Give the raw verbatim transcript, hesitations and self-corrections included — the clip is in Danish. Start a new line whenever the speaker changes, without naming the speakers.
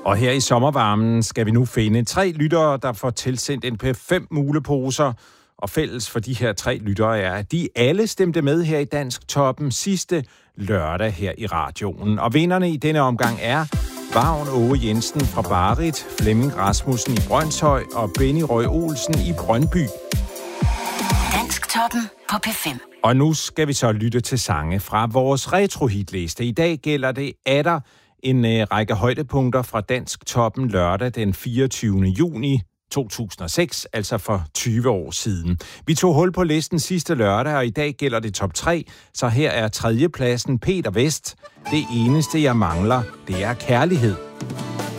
Og her i sommervarmen skal vi nu finde tre lyttere, der får tilsendt en P fem muleposer. Og fælles for de her tre lyttere er, at de alle stemte med her i Dansk Toppen sidste lørdag her i radioen. Og vinderne i denne omgang er Vagn Åge Jensen fra Barrit, Flemming Rasmussen i Brønshøj og Benny Røg Olsen i Brøndby.
Dansk Toppen på P fem.
Og nu skal vi så lytte til sange fra vores retrohitliste. I dag gælder det atter en øh, række højdepunkter fra Dansk Toppen lørdag den fireogtyvende juni to tusind og seks, altså for tyve år siden. Vi tog hul på listen sidste lørdag, og i dag gælder det top tre, så her er tredjepladsen Peter Vest. Det eneste, jeg mangler, det er kærlighed.